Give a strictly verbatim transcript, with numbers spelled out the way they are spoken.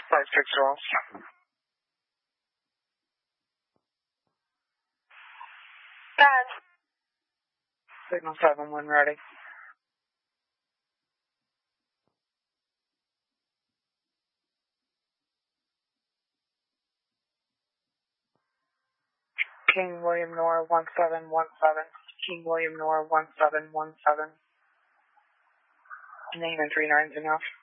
five six Ross. Dad. Signal seven one ready. King William Nora one seven one seven. King William Nora one seven one seven. Name and three nines enough.